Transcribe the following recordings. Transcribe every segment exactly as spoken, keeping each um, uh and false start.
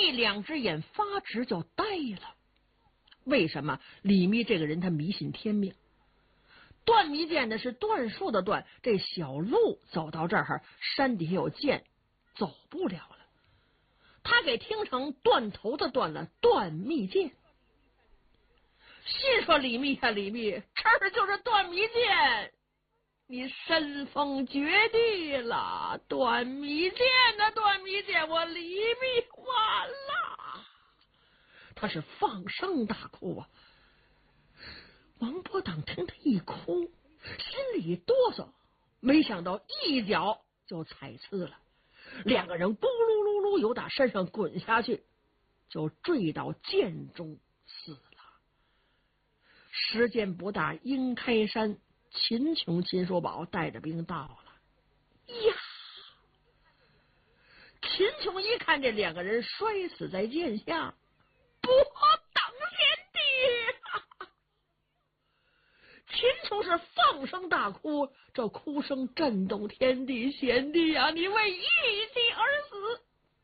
密两只眼发直就呆了。为什么？李密这个人他迷信天命。断迷涧的是断树的断，这小路走到这儿，山底下有涧，走不了了。他给听成断头的断了，断密涧。心说李密呀、啊、李密，这儿就是断迷涧，你身逢绝地了，断迷涧啊断迷涧，我李密完了。他是放声大哭啊。王伯党听他一哭，心里哆嗦，没想到一脚就踩刺了，两个人咕噜噜噜由打山上滚下去，就坠到涧中死了。时间不大，鹰开山、秦琼、秦叔宝带着兵到了。呀！秦琼一看这两个人摔死在涧下，不当先帝！秦琼是放声大哭，这哭声震动天地，贤弟啊，你为义气而死。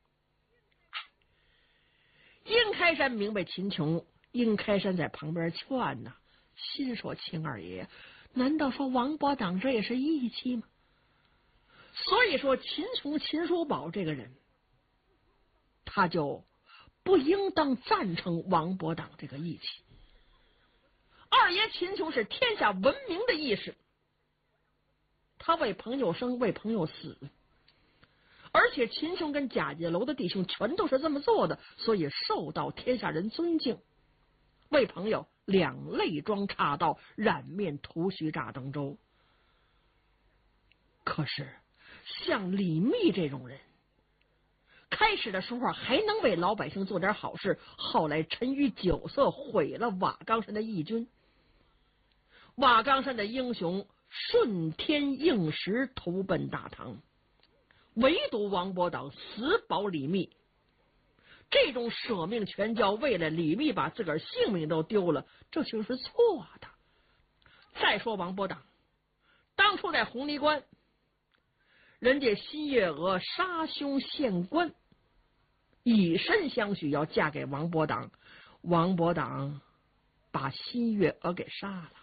殷开山明白秦琼，殷开山在旁边劝呐，心说秦二爷，难道说王伯党这也是义气吗？所以说秦琼、秦叔宝这个人，他就不应当赞成王伯党这个义气。二爷秦琼是天下闻名的义士，他为朋友生，为朋友死，而且秦琼跟贾家楼的弟兄全都是这么做的，所以受到天下人尊敬。为朋友两肋装插刀，染面涂须炸登州。可是像李密这种人，开始的时候还能为老百姓做点好事，后来沉于酒色，毁了瓦岗山的义军。瓦岗山的英雄顺天应时投奔大唐，唯独王伯党死保李密，这种舍命全交，为了李密把自个儿性命都丢了，这就是错的。再说王伯党当初在红泥关，人家新月娥杀兄献官，以身相许要嫁给王伯党，王伯党把新月娥给杀了。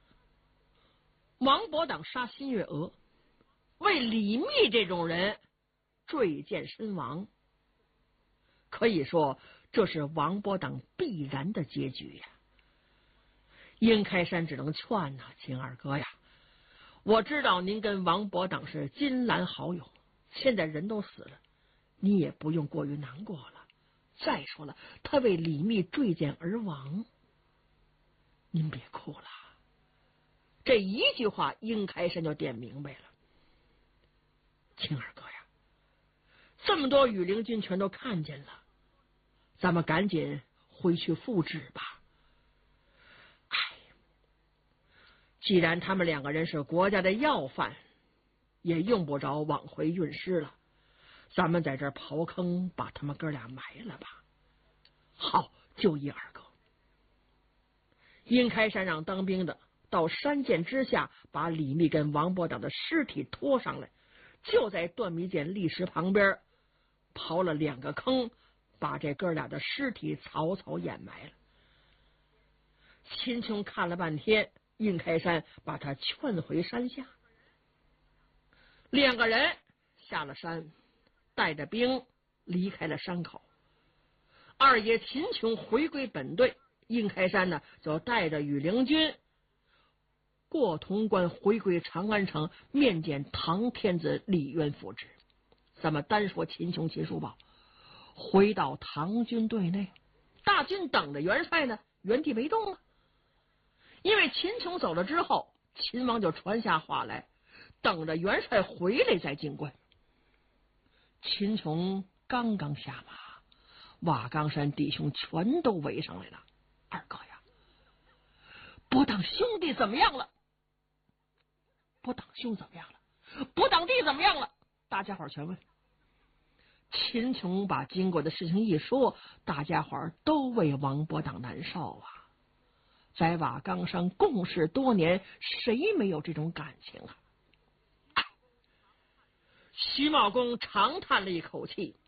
王伯党杀新月娥，为李密这种人坠剑身亡，可以说这是王伯党必然的结局呀。殷开山只能劝呐、啊，秦二哥呀，我知道您跟王伯党是金兰好友，现在人都死了，你也不用过于难过了。再说了，他为李密坠剑而亡，您别哭了。这一句话，殷开山就点明白了。秦二哥呀，这么多羽林军全都看见了，咱们赶紧回去复旨吧。哎，既然他们两个人是国家的要犯，也用不着往回运尸了，咱们在这儿刨坑，把他们哥俩埋了吧。好，就依二哥。殷开山让当兵的到山涧之下，把李密跟王伯党的尸体拖上来，就在断迷涧砾石旁边刨了两个坑，把这哥俩的尸体草草掩埋了。秦琼看了半天，殷开山把他劝回山下。两个人下了山，带着兵离开了山口。二爷秦琼回归本队，殷开山呢就带着羽林军过潼关，回归长安城，面见唐天子李渊复旨。咱们单说秦琼、秦叔宝，回到唐军队内，大军等着元帅呢，原地没动啊。因为秦琼走了之后，秦王就传下话来，等着元帅回来再进关。秦琼刚刚下马，瓦岗山弟兄全都围上来了。二哥呀，伯党兄弟怎么样了？伯党兄怎么样了？伯党弟怎么样了？大家伙全问。秦琼把经过的事情一说，大家伙都为王伯党难受啊。在瓦岗山共事多年，谁没有这种感情啊？徐茂公长叹了一口气，